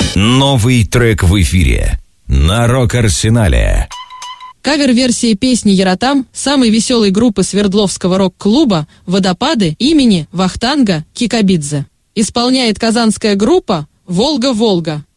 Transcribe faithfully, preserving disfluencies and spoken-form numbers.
Новый трек в эфире на Рок-Арсенале. Кавер-версия песни «Яратам» самой веселой группы Свердловского рок-клуба «Водопады» имени Вахтанга Кикабидзе. Исполняет казанская группа «Волга-Волга».